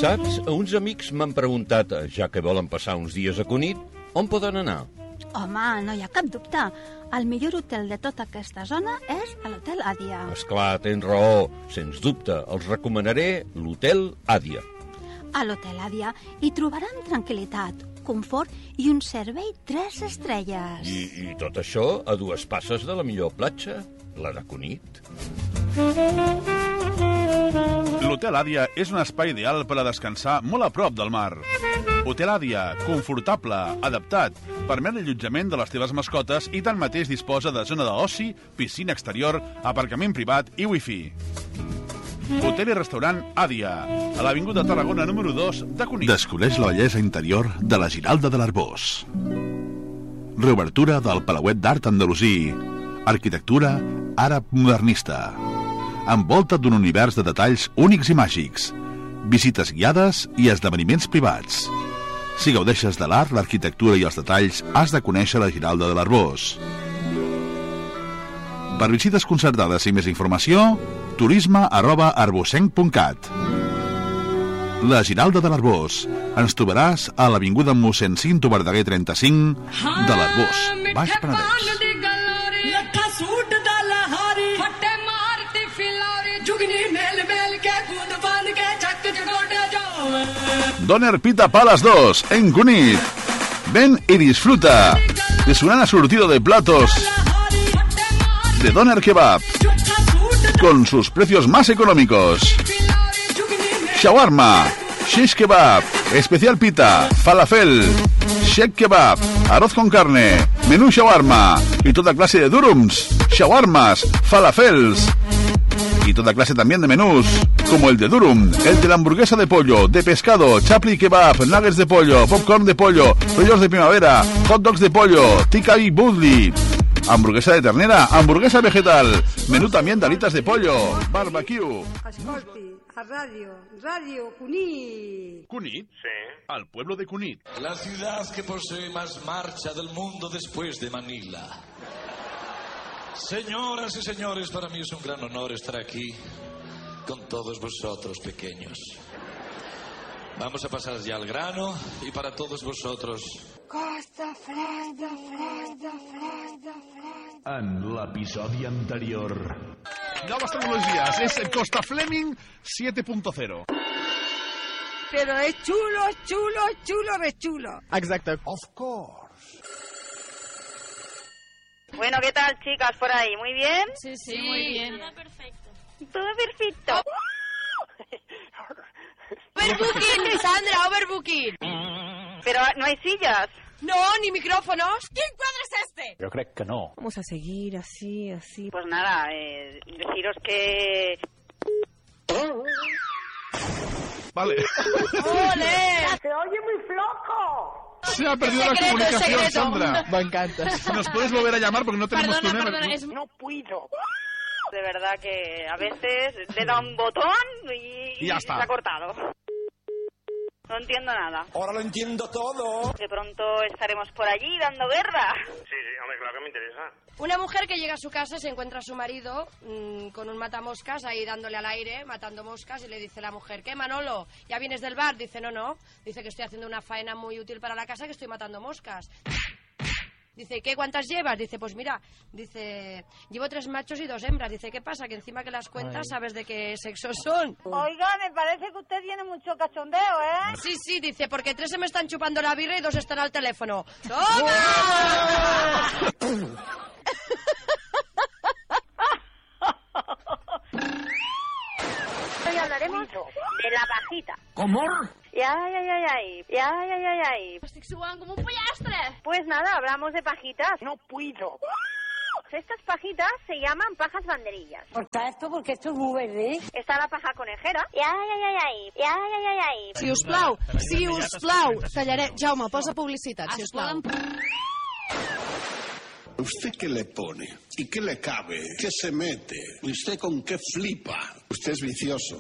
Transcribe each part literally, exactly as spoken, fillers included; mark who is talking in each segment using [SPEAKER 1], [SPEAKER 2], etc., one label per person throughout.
[SPEAKER 1] Saps? Uns amics m'han preguntat, ja que volen passar uns dies a Cunit, on poden anar?
[SPEAKER 2] Home, no hi ha cap dubte. El millor hotel de tota aquesta zona és l'Hotel Àdia.
[SPEAKER 1] Esclar, tens raó. Sens dubte, els recomanaré l'Hotel Àdia.
[SPEAKER 2] A l'Hotel Àdia hi trobaran tranquil·litat, confort i un servei tres estrelles.
[SPEAKER 1] I, I tot això a dues passes de la millor platja, la de Cunit.
[SPEAKER 3] L'Hotel Àdia és un espai ideal per a descansar molt a prop del mar. Hotel Àdia, confortable, adaptat, permet l'allotjament de les teves mascotes i tanmateix disposa de zona d'oci, piscina exterior, aparcament privat i wifi. Hotel i restaurant Àdia, a l'Avinguda Tarragona número dos de Cunit.
[SPEAKER 4] Descobreix la bellesa interior de la Giralda de l'Arbós. Reobertura del Palauet d'Art Andalusí. Arquitectura àrab modernista. Envolta't d'un univers de detalls únics i màgics. Visites guiades i esdeveniments privats. Si gaudeixes de l'art, l'arquitectura i els detalls, has de conèixer la Giralda de l'Arbós. Per visites concertades i més informació, turisme arroba arbosenc punt cat. La Giralda de l'Arbós. Ens trobaràs a l'Avinguda mossèn Cinto Verdaguer trenta-cinc de l'Arbós, Baix Penedès. Doner Pita Palas dos, en Cunit. Ven y disfruta de su gran surtido de platos de Doner Kebab, con sus precios más económicos. Shawarma, shish kebab, especial pita, falafel, sheikh kebab, arroz con carne, menú shawarma y toda clase de durums, shawarmas, falafels y toda clase también de menús, como el de durum, el de la hamburguesa de pollo, de pescado, chapli kebab, nuggets de pollo, popcorn de pollo, rollos de primavera, hot dogs de pollo, tikka y budli, hamburguesa de ternera, hamburguesa vegetal, menú también de alitas de pollo, barbecue.
[SPEAKER 5] Escolti, a ràdio, ràdio Cunit.
[SPEAKER 3] ¿Cunit?
[SPEAKER 6] Sí.
[SPEAKER 3] Al pueblo de Cunit.
[SPEAKER 7] La ciudad que posee más marcha del mundo después de Manila. Señoras y señores, para mí es un gran honor estar aquí con todos vosotros pequeños. Vamos a pasar ya al grano y para todos vosotros...
[SPEAKER 5] Costa Freda, Freda, Freda, Freda.
[SPEAKER 8] En l'episodi anterior...
[SPEAKER 3] Noves tecnologies, és Costa Fleming siete punto cero.
[SPEAKER 5] Pero es chulo, es chulo, es chulo, es chulo.
[SPEAKER 9] Exacte.
[SPEAKER 8] Of course.
[SPEAKER 10] Bueno, ¿qué tal, chicas, por ahí? ¿Muy bien?
[SPEAKER 11] Sí, sí, sí, muy bien. Todo perfecto.
[SPEAKER 10] Todo perfecto.
[SPEAKER 11] Overbooking, Sandra, overbooking.
[SPEAKER 10] Pero no hay sillas.
[SPEAKER 11] No, ni micrófonos. ¿Qué cuadro es este?
[SPEAKER 8] Yo creo que no.
[SPEAKER 5] Vamos a seguir así, así.
[SPEAKER 10] Pues nada, eh, deciros que...
[SPEAKER 3] Vale.
[SPEAKER 11] ¡Ole!
[SPEAKER 5] ¡Se oye muy flojo!
[SPEAKER 3] Se ha perdido la
[SPEAKER 11] Secreto,
[SPEAKER 3] comunicación,
[SPEAKER 11] secreto.
[SPEAKER 3] Sandra.
[SPEAKER 9] Me encanta.
[SPEAKER 3] ¿Nos puedes volver a llamar porque no tenemos
[SPEAKER 11] Perdona,
[SPEAKER 3] tu número?
[SPEAKER 11] perdona, es...
[SPEAKER 10] No puedo. De verdad que a veces le da un botón y,
[SPEAKER 3] Y ya está.
[SPEAKER 10] se ha cortado. No entiendo nada.
[SPEAKER 7] Ahora lo entiendo todo.
[SPEAKER 10] De pronto estaremos por allí dando guerra.
[SPEAKER 6] Sí, sí, hombre, claro que me interesa.
[SPEAKER 11] Una mujer que llega a su casa y se encuentra a su marido mmm, con un matamoscas ahí dándole al aire, matando moscas, y le dice la mujer: ¿qué, Manolo? ¿Ya vienes del bar? Dice: no, no. Dice que estoy haciendo una faena muy útil para la casa, que estoy matando moscas. Dice: ¿qué? ¿Cuántas llevas? Dice: pues mira, dice, llevo tres machos y dos hembras. Dice: ¿qué pasa? Que encima que las cuentas sabes de qué sexo son.
[SPEAKER 5] Oiga, me parece que usted tiene mucho cachondeo, ¿eh?
[SPEAKER 11] Sí, sí, dice, porque tres se me están chupando la birra y dos están al teléfono. ¡Toma!
[SPEAKER 10] Hoy hablaremos de la pajita.
[SPEAKER 8] ¿Cómo?
[SPEAKER 10] Y ay, ay, ay, ay, y ay, ay, ay, ay.
[SPEAKER 11] Estic suant com un pollastre.
[SPEAKER 10] Pues nada, hablamos de pajitas. No puedo. Estas pajitas se llaman pajas banderillas.
[SPEAKER 5] Corta esto porque esto es muy verde.
[SPEAKER 10] Está la paja conejera. Y ay, ay, ay, ay, y ay, ay, ay, ay.
[SPEAKER 11] Si us plau, si us plau, tallaré... Jaume, posa publicitat, si us plau.
[SPEAKER 12] ¿Usted qué le pone? ¿Y qué le cabe? ¿Qué se mete? ¿Y usted con qué flipa? Usted es vicioso.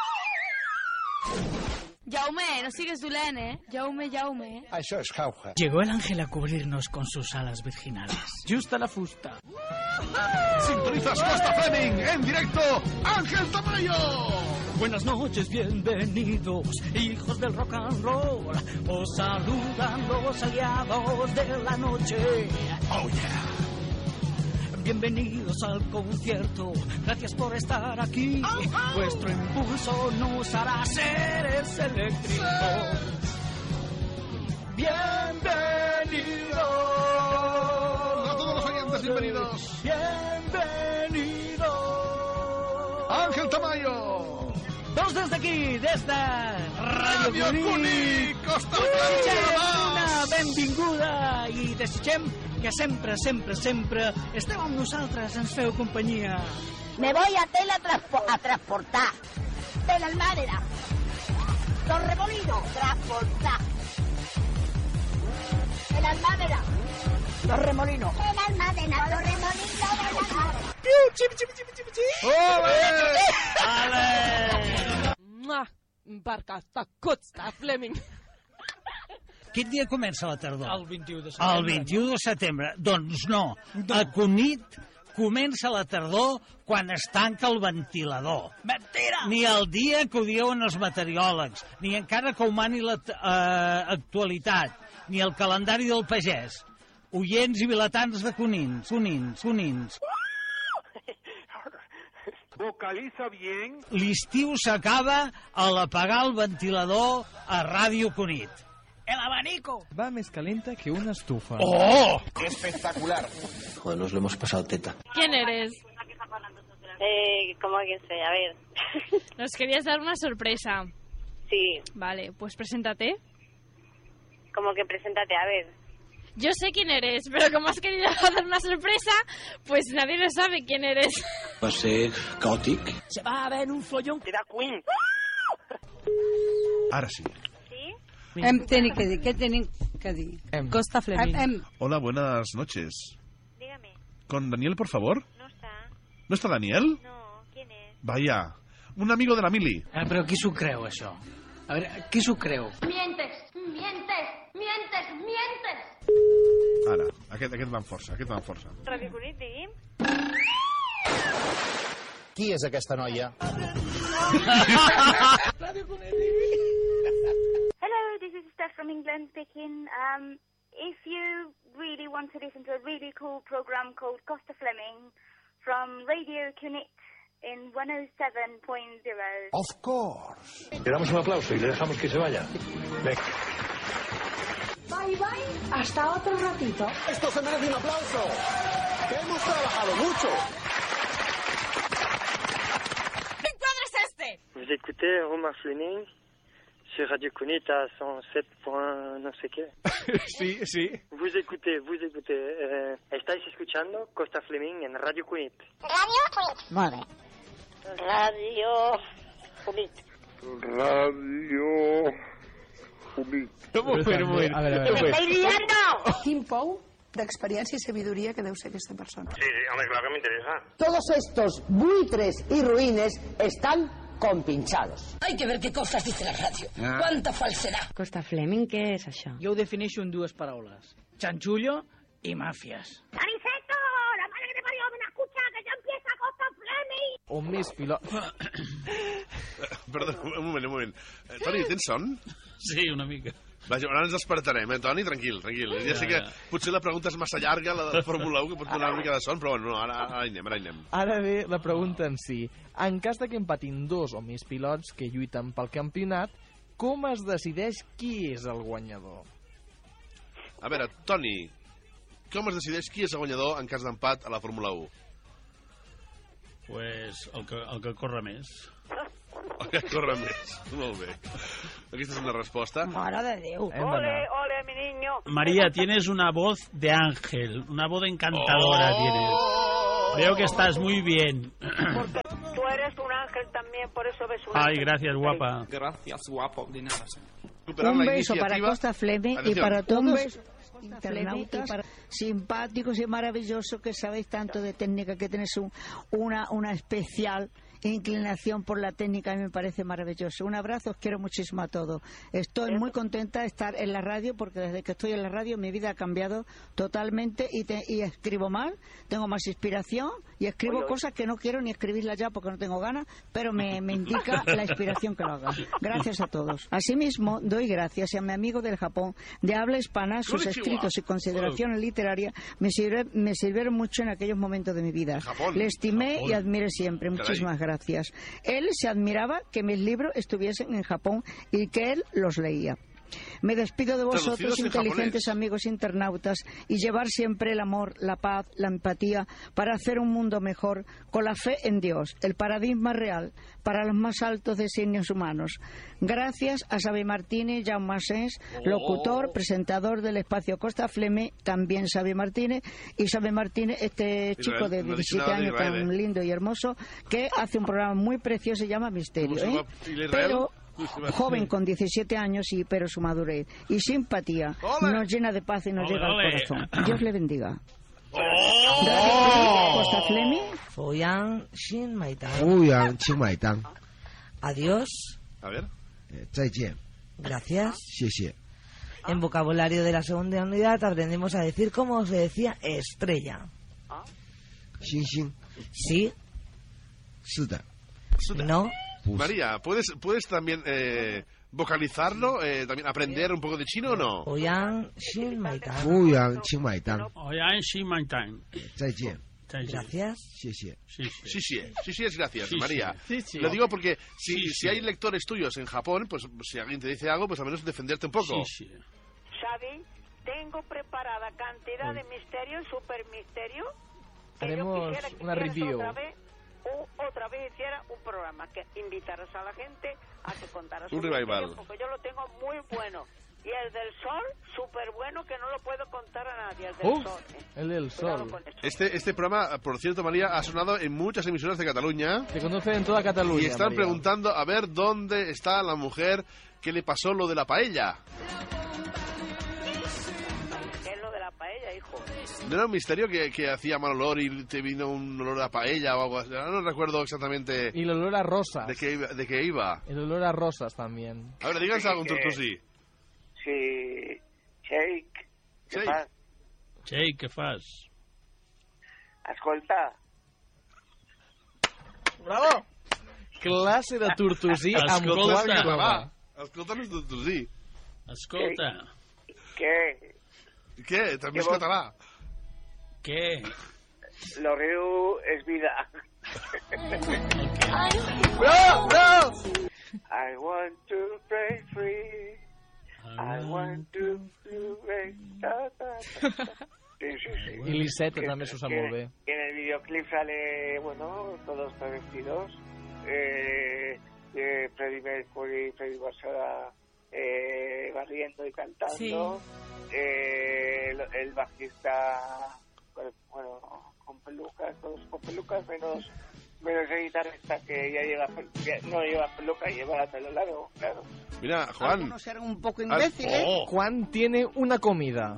[SPEAKER 11] Jaume, no sigues dolent, eh? Jaume, Jaume.
[SPEAKER 8] Això és jauja.
[SPEAKER 13] Llegó el ángel a cubrirnos con sus alas virginales. Justa la fusta.
[SPEAKER 3] Sintonizas Costa Fleming en directo, Ángel Tamayo.
[SPEAKER 13] Buenas noches, bienvenidos, hijos del rock and roll. Os saludan los aliados de la noche.
[SPEAKER 12] Oh, yeah.
[SPEAKER 13] Bienvenidos al concierto, gracias por estar aquí. Oh, oh. Vuestro impulso nos hará seres eléctricos. Bienvenidos.
[SPEAKER 3] A todos los oyentes, bienvenidos.
[SPEAKER 13] Bienvenidos.
[SPEAKER 3] Ángel Tamayo.
[SPEAKER 13] Doncs des d'aquí, des de
[SPEAKER 3] Radio Cunic, Costa
[SPEAKER 13] Blanca, una benvinguda i desitgem que sempre, sempre, sempre esteu amb nosaltres, ens feu companyia.
[SPEAKER 6] Me voy a teletranspor a transportar. Telalmádena. Torremolinos, transportar. Telalmádena. Torremolinos. Telalmádena, Torremolinos.
[SPEAKER 11] Chip, chip, chip, chip, chip.
[SPEAKER 3] Ole!
[SPEAKER 11] Ale! Mua! Barca, Costa Fleming.
[SPEAKER 9] Quin dia comença la tardor?
[SPEAKER 13] El vint-i-u de setembre.
[SPEAKER 9] El vint-i-u de setembre. Doncs no. A Cunit comença la tardor quan es tanca el ventilador.
[SPEAKER 13] Mentira!
[SPEAKER 9] Ni el dia que ho diuen els meteoròlegs, ni encara que ho mani l'actualitat, eh, ni el calendari del pagès. Oients i vilatans de Conins, Conins, Conins.
[SPEAKER 14] Vocaliza bien.
[SPEAKER 9] L'estiu s'acaba al apagar el ventilador a Ràdio Cunit.
[SPEAKER 13] El abanico
[SPEAKER 15] va més calenta que una estufa.
[SPEAKER 9] ¡Oh!
[SPEAKER 12] Espectacular.
[SPEAKER 16] Joder, nos lo hemos pasado teta.
[SPEAKER 10] ¿Quién eres?
[SPEAKER 17] Eh, ¿cómo que sé? A ver.
[SPEAKER 10] Nos querías dar una sorpresa.
[SPEAKER 17] Sí.
[SPEAKER 10] Vale, pues preséntate.
[SPEAKER 17] ¿Cómo que preséntate? A ver.
[SPEAKER 10] Yo sé quién eres, pero como has querido dar una sorpresa, pues nadie lo sabe quién eres.
[SPEAKER 16] Va a ser Chaotic.
[SPEAKER 13] Se va a ver un follón.
[SPEAKER 14] Será Queen.
[SPEAKER 3] Ahora sí.
[SPEAKER 5] ¿Sí? Em tiene que decir, ¿qué tienen que decir?
[SPEAKER 15] Em.
[SPEAKER 5] Costa Fleming. Em, em.
[SPEAKER 3] Hola, buenas noches.
[SPEAKER 17] Dígame.
[SPEAKER 3] ¿Con Daniel, por favor?
[SPEAKER 17] No está.
[SPEAKER 3] ¿No está Daniel?
[SPEAKER 17] No, ¿quién es?
[SPEAKER 3] Vaya, un amigo de la Mili.
[SPEAKER 13] Ah, però qui s'ho creu, això? A veure, qui s'ho creu?
[SPEAKER 6] Mientes, mientes, mientes, mientes.
[SPEAKER 3] Ara, aquest, aquest va amb força, aquest va amb força.
[SPEAKER 17] Radio Cunit, digui'm.
[SPEAKER 16] Qui és aquesta noia?
[SPEAKER 17] Radio Cunit. Hello, this is Steph from England speaking. Um, if you really want to listen to a really cool program called Costa Fleming from Radio Cunit in one oh seven point zero.
[SPEAKER 12] Of course.
[SPEAKER 8] Le damos un aplauso y le dejamos que se vaya. Venga.
[SPEAKER 6] Bye, bye. Hasta otro ratito.
[SPEAKER 12] Esto se merece un aplauso. Que hemos trabajado mucho.
[SPEAKER 11] ¿Qué cuadro es este?
[SPEAKER 18] Vous écoutez Omar Fleming sur Radio Cunit à cent sept point no sé qué.
[SPEAKER 15] Sí, sí.
[SPEAKER 18] Vous écoutez, vous écoutez. Eh, estáis escuchando Costa Fleming en Radio Cunit.
[SPEAKER 6] Radio Cunit.
[SPEAKER 17] Molt bé. Radio Cunit.
[SPEAKER 12] Radio Cunit.
[SPEAKER 15] Un moment, un moment. A veure, a veure.
[SPEAKER 17] ¡Me estáis liando!
[SPEAKER 19] Quin pou d'experiència i sabidoria que deu ser aquesta persona.
[SPEAKER 18] Sí, sí, hombre, claro que me interesa.
[SPEAKER 20] Todos estos buitres y ruines están compinchados.
[SPEAKER 6] Hay que ver qué cosas dice la radio.
[SPEAKER 20] Ah.
[SPEAKER 6] Cuánta falsedad.
[SPEAKER 21] Costa Fleming, què és això?
[SPEAKER 13] Jo ho defineixo en dues paraules. Chanchullo i màfies.
[SPEAKER 6] ¡Aniceto! ¡La madre que te parió! ¡Ven a escuchar que ya empieza Costa Fleming!
[SPEAKER 15] Un més pilot...
[SPEAKER 3] Perdó, un moment, un moment. Eh, Toni, tens son?
[SPEAKER 22] Sí, una mica.
[SPEAKER 3] Vaja, ara ens despertarem, eh, Toni? Tranquil, tranquil. Ja, ja sé que potser la pregunta és massa llarga, la de Fórmula un, que pot donar una mica de son, però bueno, no, ara, ara hi anem, ara hi anem.
[SPEAKER 15] Ara ve la pregunta en si. En cas de que empatin dos o més pilots que lluiten pel campionat, com es decideix qui és el guanyador?
[SPEAKER 3] A veure, Toni, com es decideix qui és el guanyador en cas d'empat a la Fórmula un?
[SPEAKER 22] Pues el que, el que corre més.
[SPEAKER 3] El que corre més. Molt bé. Aquesta és una resposta.
[SPEAKER 6] Mare de Déu.
[SPEAKER 5] Ole, ole, mi niño.
[SPEAKER 22] María, tienes una voz de ángel, una voz encantadora oh. tienes. Veo que estás muy bien.
[SPEAKER 5] Porque tú eres un ángel también, por eso ves un
[SPEAKER 22] Ay,
[SPEAKER 5] ángel.
[SPEAKER 22] gracias, guapa.
[SPEAKER 23] Gracias, guapo. De nada.
[SPEAKER 21] Un beso para Costa Fleming y para todos los
[SPEAKER 20] internautas para... simpáticos y maravillosos que sabéis tanto de técnica, que tenéis un, una, una especial
[SPEAKER 21] inclinación por la técnica, a mí me parece maravilloso. Un abrazo, os quiero muchísimo a todos. Estoy muy contenta de estar en la radio, porque desde que estoy en la radio mi vida ha cambiado totalmente y, te, y escribo mal, tengo más inspiración y escribo
[SPEAKER 1] Oye, oye.
[SPEAKER 21] cosas que no quiero ni escribirlas ya porque no tengo ganas, pero me, me indica la inspiración que lo haga. Gracias a todos. Asimismo, doy gracias a mi amigo del Japón de habla hispana. Sus escritos y consideraciones literarias me, sirve, me sirvieron mucho en aquellos momentos de mi vida.
[SPEAKER 1] Japón.
[SPEAKER 21] Le estimé
[SPEAKER 1] Japón.
[SPEAKER 21] y admiré siempre.
[SPEAKER 1] Caray.
[SPEAKER 21] Muchísimas gracias. Él se admiraba que mis libros estuviesen en Japón y que él los leía. Me despido de vosotros,
[SPEAKER 1] Traducidos en
[SPEAKER 21] inteligentes
[SPEAKER 1] japonés.
[SPEAKER 21] amigos internautas, y llevar siempre el amor, la paz, la empatía para hacer un mundo mejor, con la fe en Dios, el paradigma real para los más altos designios humanos. Gracias a Xavi Martínez, Jaume Asens, locutor, presentador del espacio Costa Fleme, también Xavi Martínez, y Xavi Martínez, este chico de
[SPEAKER 2] no
[SPEAKER 21] diecisiete
[SPEAKER 2] diccionario
[SPEAKER 21] años
[SPEAKER 2] de Israel,
[SPEAKER 21] tan
[SPEAKER 2] ¿eh?
[SPEAKER 21] lindo y hermoso, que hace un programa muy precioso, se llama Misterio.
[SPEAKER 2] ¿Cómo se
[SPEAKER 21] ¿eh?
[SPEAKER 2] llama? ¿Y Israel?
[SPEAKER 21] Pero
[SPEAKER 2] Uy, se va.
[SPEAKER 21] joven con diecisiete años, y pero su madurez y simpatía
[SPEAKER 2] ¡Ole!
[SPEAKER 21] nos llena de paz y nos
[SPEAKER 2] ¡Ole,
[SPEAKER 21] llega al
[SPEAKER 2] ole!
[SPEAKER 21] corazón. Dios le bendiga.
[SPEAKER 2] ¡Oh!
[SPEAKER 21] Costa Fleme.
[SPEAKER 23] Foyan Shin Maitan.
[SPEAKER 24] 欧阳请买单。
[SPEAKER 23] Adiós.
[SPEAKER 2] A ver.
[SPEAKER 24] 呃再见，
[SPEAKER 23] Gracias.
[SPEAKER 24] 谢谢。
[SPEAKER 23] En vocabulario de la segunda unidad aprendemos a decir cómo se decía estrella.
[SPEAKER 24] 星星。
[SPEAKER 23] Sí.
[SPEAKER 24] 是的。
[SPEAKER 23] No.
[SPEAKER 2] María, ¿puedes, puedes también eh, vocalizarlo? Eh, también aprender un poco de chino o no?
[SPEAKER 23] Foyan Shin Maitan.
[SPEAKER 24] 欧阳请买单。
[SPEAKER 22] Oyan Shimantan.
[SPEAKER 24] 再见，
[SPEAKER 23] Gracias.
[SPEAKER 24] 谢谢。
[SPEAKER 2] Sí, sí, sí, sí, es gracias,
[SPEAKER 22] Sí, sí.
[SPEAKER 2] María.
[SPEAKER 22] Sí, sí.
[SPEAKER 2] Lo digo porque si,
[SPEAKER 22] Sí,
[SPEAKER 2] si
[SPEAKER 22] sí.
[SPEAKER 2] hay lectores tuyos en Japón, pues si alguien te dice algo, pues al menos defenderte un poco.
[SPEAKER 22] Sí, sí.
[SPEAKER 5] Xavi, tengo preparada cantidad de misterio, super misterio. que yo
[SPEAKER 15] Haremos
[SPEAKER 5] quisiera que
[SPEAKER 15] una
[SPEAKER 5] hicieras
[SPEAKER 15] review.
[SPEAKER 5] Otra vez, o, otra vez hiciera un programa que invitaras a la gente a que contaras
[SPEAKER 2] Un revival.
[SPEAKER 5] misterio, porque yo lo tengo muy bueno. Y el del sol, súper bueno, que no lo puedo contar a nadie. El del
[SPEAKER 15] Oh,
[SPEAKER 5] sol. ¿eh?
[SPEAKER 15] el del
[SPEAKER 5] Cuidado
[SPEAKER 15] sol.
[SPEAKER 5] con eso.
[SPEAKER 2] Este, este programa, por cierto, María, ha sonado en muchas emisoras de Cataluña.
[SPEAKER 15] Se conoce en toda Cataluña.
[SPEAKER 2] Y están
[SPEAKER 15] María.
[SPEAKER 2] preguntando a ver dónde está la mujer que le pasó lo de la paella.
[SPEAKER 5] ¿Qué es lo de la paella, hijo?
[SPEAKER 2] ¿No era un misterio que, que hacía mal olor y te vino un olor a paella o algo así? Ahora no recuerdo exactamente
[SPEAKER 15] Y el olor a rosas.
[SPEAKER 2] de qué, iba- de qué iba.
[SPEAKER 15] El olor a rosas también.
[SPEAKER 2] A ver, díganse algún
[SPEAKER 18] Sí,
[SPEAKER 2] turco sí.
[SPEAKER 18] Sí, Jake, què
[SPEAKER 2] Jake.
[SPEAKER 18] fas?
[SPEAKER 22] Jake, què fas?
[SPEAKER 18] Escolta,
[SPEAKER 15] Bravo! Classe de tortosí amb
[SPEAKER 22] Escolta.
[SPEAKER 15] qual
[SPEAKER 2] Va, escolta'ns turtosí.
[SPEAKER 22] Escolta.
[SPEAKER 18] què?
[SPEAKER 2] Què? També
[SPEAKER 18] Què
[SPEAKER 2] és
[SPEAKER 18] vols?
[SPEAKER 2] català.
[SPEAKER 22] Què?
[SPEAKER 18] Lo riu és vida.
[SPEAKER 15] Bravo, bravo!
[SPEAKER 18] I want to break free. I want to break... Ta, ta, ta, ta. Sí, sí, sí.
[SPEAKER 15] I l'Iceta
[SPEAKER 18] Que-
[SPEAKER 15] també s'ho sap
[SPEAKER 18] que-
[SPEAKER 15] molt bé.
[SPEAKER 18] que en el videoclip sale, bueno, todos travestidos. Eh, eh, Freddie Mercury, Freddie Barcelona eh, barriendo y cantando. Eh, el, el bajista, pues, bueno, con pelucas, todos con pelucas, menos, menos el guitarrista que ya lleva, que no lleva peluca y lleva el pelo largo, claro.
[SPEAKER 2] Mira, Juan.
[SPEAKER 21] Algunos eran un poco
[SPEAKER 2] Ah,
[SPEAKER 21] imbéciles.
[SPEAKER 2] oh.
[SPEAKER 15] Juan tiene una comida.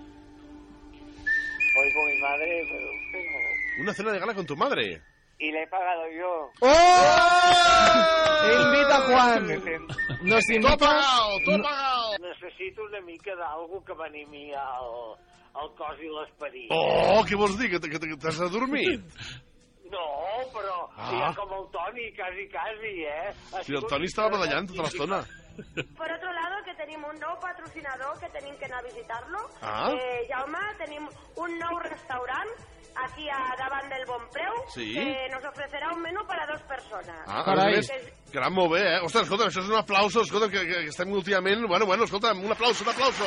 [SPEAKER 18] Voy con mi madre, pero tengo...
[SPEAKER 2] Una cena de gala con tu madre.
[SPEAKER 18] Y le he pagado yo.
[SPEAKER 15] ¡Oh! Invita a Juan. Nos
[SPEAKER 18] T'ho
[SPEAKER 15] invita...
[SPEAKER 2] pagado, t'ho
[SPEAKER 15] No-
[SPEAKER 2] pagado.
[SPEAKER 18] Necessito una mica d'algú que m'animi al, al cos i l'esperit.
[SPEAKER 2] Oh, què vols dir? Que, t- que, t- que t'has adormit?
[SPEAKER 18] No, però
[SPEAKER 2] Ah.
[SPEAKER 18] ja com el Toni, quasi, quasi, eh?
[SPEAKER 2] Si el Toni estava badallant tota l'estona.
[SPEAKER 10] Per otro lado, que tenim un nou patrocinador que tenim que anar a visitar-lo.
[SPEAKER 2] Ah.
[SPEAKER 10] Eh, Jaume, tenim un nou restaurant aquí a davant del Bonpreu
[SPEAKER 2] Sí.
[SPEAKER 10] que nos ofrecerà un menú para dos persones.
[SPEAKER 2] Ah, a
[SPEAKER 15] Carai.
[SPEAKER 2] més a més, que anat molt bé, eh? Ostres, escolta, això és un aplauso, escolta, que, que, que estem últimament... Bueno, bueno, escolta, un aplauso, un aplauso.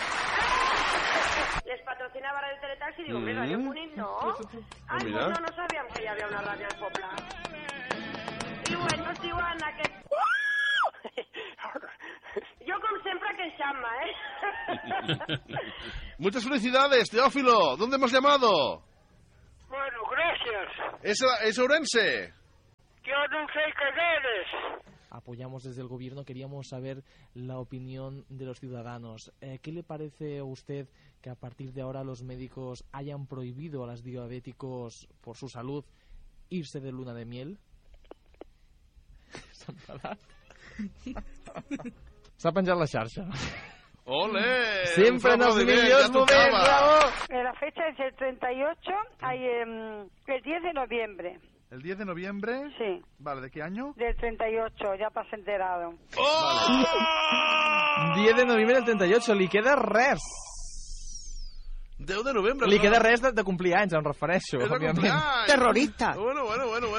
[SPEAKER 10] Les patrocinava Radio Teletaxi i diu,
[SPEAKER 2] Mm.
[SPEAKER 10] mm. Radio Cunit, no? Ai,
[SPEAKER 2] mira.
[SPEAKER 10] pues no, no sabíem que hi havia una ràdio al poble. I bueno, ens diuen aquest... Jo, com sempre, queixant-me, eh?
[SPEAKER 2] Muchas felicidades, Teófilo. ¿Dónde hemos llamado?
[SPEAKER 14] Bueno, gracias.
[SPEAKER 2] ¿Es, es Ourense?
[SPEAKER 14] Yo no sé qué eres.
[SPEAKER 15] Apoyamos desde el gobierno, queríamos saber la opinión de los ciudadanos. Eh, ¿Qué le parece a usted que a partir de ahora los médicos hayan prohibido a los diabéticos, por su salud, irse de luna de miel? s'ha enfadat. S'ha penjat la xarxa.
[SPEAKER 2] ¡Ole!
[SPEAKER 15] Siempre en los millors moments, bravo!
[SPEAKER 1] La fecha es el treinta y ocho, hay, um, el diez de noviembre.
[SPEAKER 4] ¿El diez de noviembre?
[SPEAKER 1] Sí.
[SPEAKER 4] Vale, ¿de qué año?
[SPEAKER 1] Del treinta y ocho, ya pas enterado.
[SPEAKER 2] ¡Oh!
[SPEAKER 15] diez de noviembre del treinta y ocho, li queda res.
[SPEAKER 2] deu de novembre.
[SPEAKER 15] Li queda res de, de complir anys, em refereixo.
[SPEAKER 2] És de complir anys.
[SPEAKER 21] Terrorista.
[SPEAKER 2] Bueno, bueno, bueno. bueno.